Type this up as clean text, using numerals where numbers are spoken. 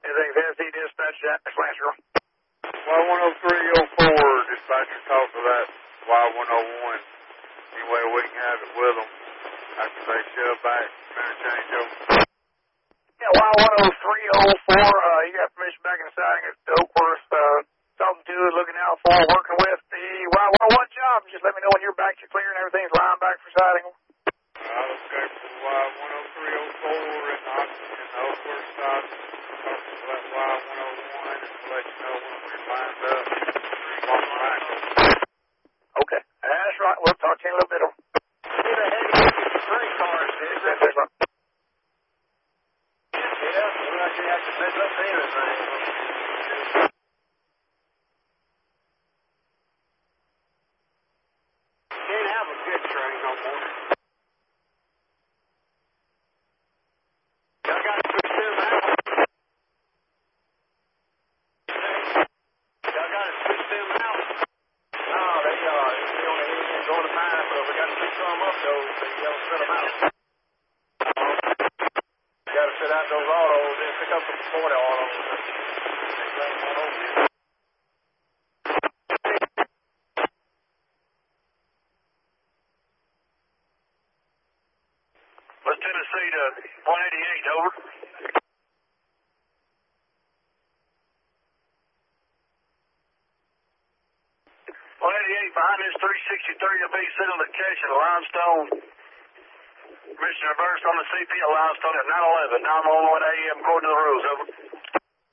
Anything FD dispatch, Lancer? Y10304, dispatcher, talk to that Y101. Any way we can have it with them after they shove back, interchange over. Yeah, Y10304, you got permission back in the siding at Oakworth, talking to, looking out for, working with the Y101 job. Just let me know when you're back, you're clear, and everything's lined back for siding. Okay, for Y10304 in the Oakworth side, talk to that Y101 and let you know when we're lined up. Okay, that's right. We'll talk to you in a little bit. See the heavy 3 cars, is it? That's right. Yeah, we'll actually have to pick up anything. Can't have a good train no more. Y'all got to switch them out. Y'all got to switch them out. No, they on the end going to mine, but we got to pick some up though, so you got to set them out. You got to set out those autos and pick up some 40 autos. West Tennessee to 188, over. 188 behind this 363 to be sitting location, Limestone. Mission reversed on the CP at Limestone at 911, 911 AM, according to the rules, over.